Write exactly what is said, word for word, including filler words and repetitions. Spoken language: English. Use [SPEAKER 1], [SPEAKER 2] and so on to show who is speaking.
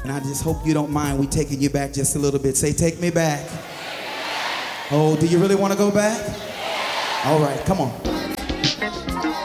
[SPEAKER 1] And I just hope you don't mind we taking you back just a little bit. Say, take me back. Take me back. Oh, do you really want to go back? Yeah. All right, come on.